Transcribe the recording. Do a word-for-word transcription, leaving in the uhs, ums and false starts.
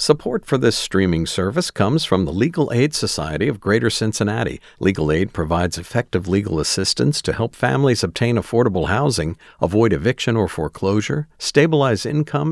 Support for this streaming service comes from the Legal Aid Society of Greater Cincinnati. Legal Aid provides effective legal assistance to help families obtain affordable housing, avoid eviction or foreclosure, stabilize income,